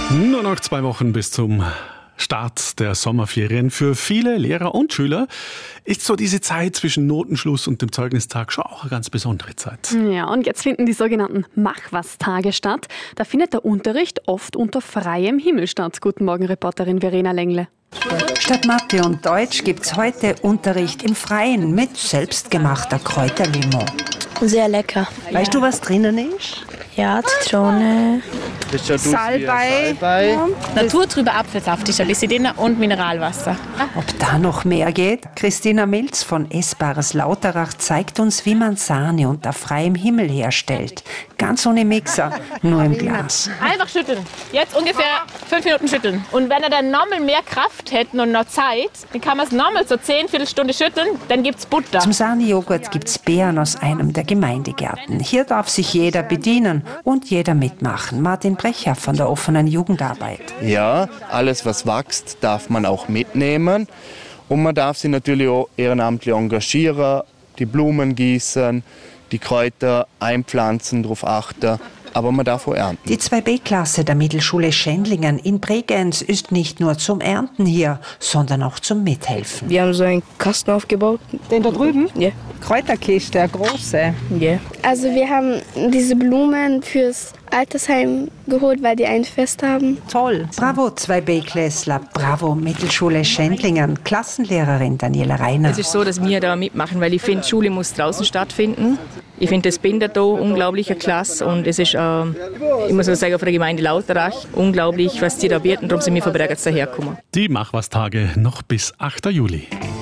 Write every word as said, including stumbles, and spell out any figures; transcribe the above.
Nur noch zwei Wochen bis zum Start der Sommerferien. Für viele Lehrer und Schüler ist so diese Zeit zwischen Notenschluss und dem Zeugnistag schon auch eine ganz besondere Zeit. Ja, und jetzt finden die sogenannten Mach-was-Tage statt. Da findet der Unterricht oft unter freiem Himmel statt. Guten Morgen, Reporterin Verena Lengle. Statt Mathe und Deutsch gibt's heute Unterricht im Freien mit selbstgemachter Kräuterlimo. Sehr lecker. Weißt du, was drinnen ist? Ja, Zitrone. Salbei. Salbei. Naturtrüber Apfelsaft ist ein bisschen drin und Mineralwasser. Ob da noch mehr geht? Christina Milz von Essbares Lauterach zeigt uns, wie man Sahne unter freiem Himmel herstellt. Ganz ohne Mixer, nur im Glas. Einfach schütteln. Jetzt ungefähr fünf Minuten schütteln. Und wenn er dann nochmal mehr Kraft hätte und noch Zeit, dann kann man es nochmal so zehn, Viertelstunde schütteln, dann gibt es Butter. Zum Sahnejoghurt gibt's Beeren aus einem der Gemeindegärten. Hier darf sich jeder bedienen und jeder mitmachen. Martin Brecher von der offenen Jugendarbeit. Ja, alles was wächst, darf man auch mitnehmen. Und man darf sich natürlich auch ehrenamtlich engagieren, die Blumen gießen, die Kräuter einpflanzen, darauf achten. Aber man darf auch ernten. Die zwei B-Klasse der Mittelschule Schendlingen in Bregenz ist nicht nur zum Ernten hier, sondern auch zum Mithelfen. Wir haben so einen Kasten aufgebaut. Den da drüben? Ja. Kräuterkiste, der große. Ja. Also wir haben diese Blumen fürs Altersheim geholt, weil die ein Fest haben. Toll. Bravo zwei B-Klässler, bravo Mittelschule Schendlingen, Klassenlehrerin Daniela Reiner. Es ist so, dass wir da mitmachen, weil ich finde, Schule muss draußen stattfinden. Ich finde das Binder da unglaublich klasse und es ist, äh, ich muss sagen, von der Gemeinde Lauterach unglaublich, was die da bieten. Darum sind wir von Bregenz dahergekommen. Die Mach-was-Tage noch bis achten Juli.